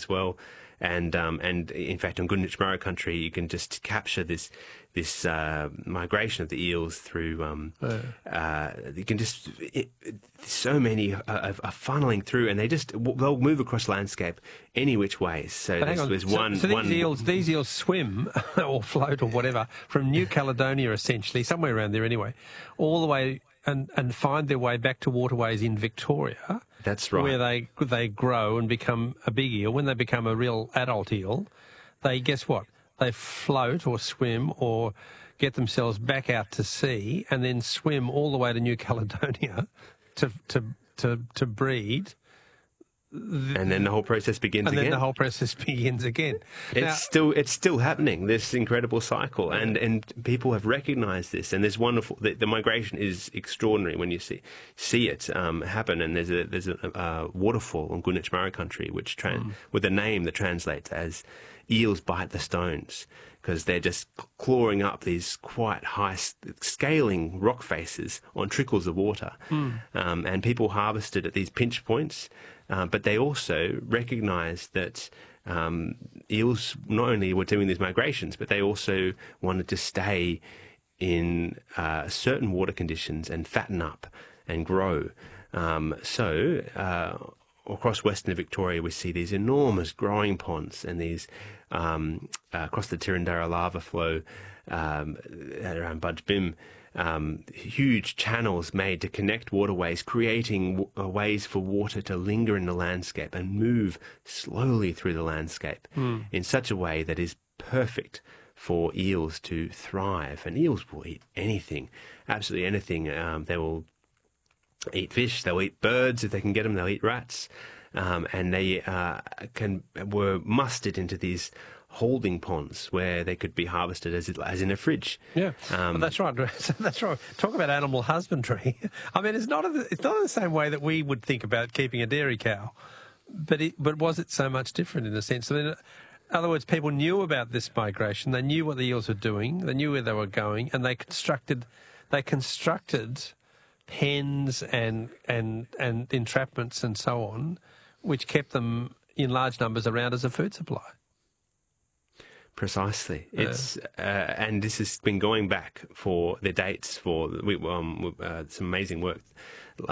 as well. And in fact, on Goodnich Murray country, you can just capture this migration of the eels through. You can just so many are funneling through, and they'll move across landscape any which way. So there's one. So these eels swim or float or whatever from New Caledonia, essentially somewhere around there anyway, all the way and find their way back to waterways in Victoria. That's right. Where they grow and become a big eel. When they become a real adult eel, guess what? They float or swim or get themselves back out to sea and then swim all the way to New Caledonia to breed. And then the whole process begins again. And then the whole process begins again. It's still happening, this incredible cycle, and people have recognised this. And there's wonderful. The migration is extraordinary when you see it happen. And there's a waterfall on Goodich Murray country, which with a name that translates as "eels bite the stones," because they're just clawing up these quite high scaling rock faces on trickles of water, and people harvested at these pinch points. But they also recognised that eels not only were doing these migrations, but they also wanted to stay in certain water conditions and fatten up and grow. So across Western Victoria, we see these enormous growing ponds and these across the Tirrandara lava flow around Budge Bim. Huge channels made to connect waterways, creating ways for water to linger in the landscape and move slowly through the landscape in such a way that is perfect for eels to thrive. And eels will eat anything, absolutely anything. They will eat fish, they'll eat birds if they can get them, they'll eat rats. And they were mustered into these holding ponds where they could be harvested as in a fridge. Yeah, that's right. That's right. Talk about animal husbandry. I mean, it's not the same way that we would think about keeping a dairy cow, but was it so much different in a sense? I mean, in other words, people knew about this migration. They knew what the eels were doing. They knew where they were going, and they constructed pens and entrapments and so on, which kept them in large numbers around as a food supply. Precisely. It's and this has been going back for the dates for some amazing work